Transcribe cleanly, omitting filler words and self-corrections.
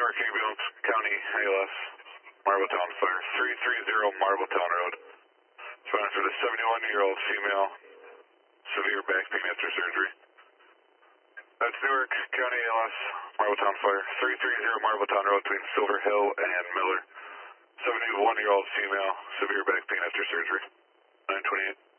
Newark Ambulance, County ALS, Marbletown Fire, 330 Marbletown Road. Responding for the 71-year-old female, severe back pain after surgery. That's Newark County ALS, Marbletown Fire, 330 Marbletown Road between Silver Hill and Miller. 71-year-old female, severe back pain after surgery. 928.